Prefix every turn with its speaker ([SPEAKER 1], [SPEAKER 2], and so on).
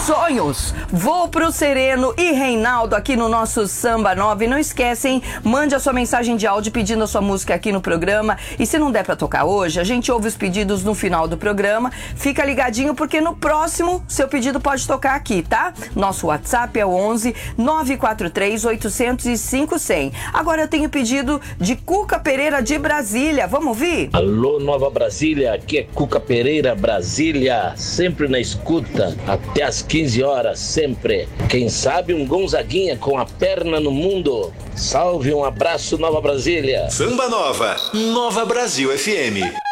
[SPEAKER 1] sonhos. Vou pro Sereno e Reinaldo aqui no nosso Samba 9. Não esquecem, mande a sua mensagem de áudio pedindo a sua música aqui no programa. E se não der pra tocar hoje, a gente ouve os pedidos no final do programa. Fica ligadinho porque no próximo seu pedido pode tocar aqui, tá? Nosso WhatsApp é o 11 943 805 100. Agora eu tenho pedido de Cuca Pereira de Brasília. Vamos ouvir?
[SPEAKER 2] Alô, Nova Brasília, aqui é Cuca Pereira, Brasília, sempre na escuta, até às 15 horas, sempre. Quem sabe um Gonzaguinha com a perna no mundo. Salve, um abraço, Nova Brasília.
[SPEAKER 3] Samba Nova, Nova Brasil FM.